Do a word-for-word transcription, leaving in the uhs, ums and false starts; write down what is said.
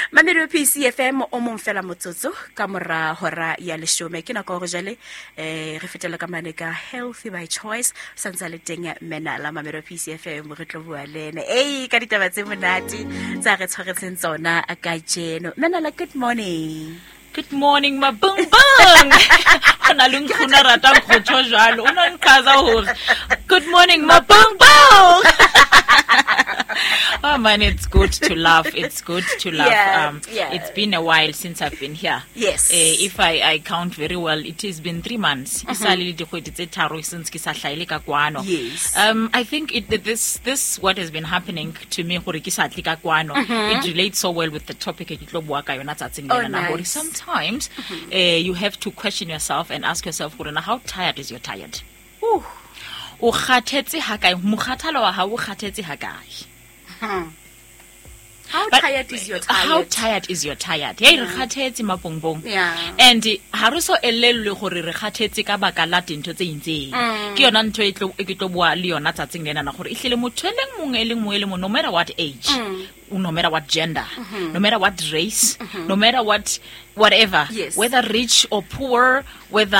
Mamelo P C F M o mong fela motsotso ka mora hora ya leshome ke nako go jale eh re fetela ka mane ka healthy by choice santsa le teng menala Mamelo P C F M re tlo bua lene eh ka ditaba tse monate tsa re tshwaretseng tsona ka jeno menala. Good morning. Good morning, ma bung bung. Ana lung khuna rata go tsho jalo. Una nkaza hore. Good morning, ma bung bung. Oh man, it's good to laugh. It's good to laugh. Yeah, um, yeah. It's been a while since I've been here. Yes. Uh, if I, I count very well, it has been three months. Mm-hmm. Yes. Um, I think it, this this what has been happening to me. Mm-hmm. It relates so well with the topic. Oh, nice. Sometimes mm-hmm. uh, you have to question yourself and ask yourself, how tired is your tired? Ooh. How tired is your tired? How tired is your tired? Yeah. Yeah. And ha so elellwe gore re khathetse ka baka la dintho tse intse. Ke yona ntho e tlo e tlo bua le yona tsatsing lena na gore ihlele motho eleng mong eleng mo eleng no matter what age, mm. no matter what gender, mm-hmm. no matter what race, mm-hmm. no matter what whatever, yes. whether rich or poor, whether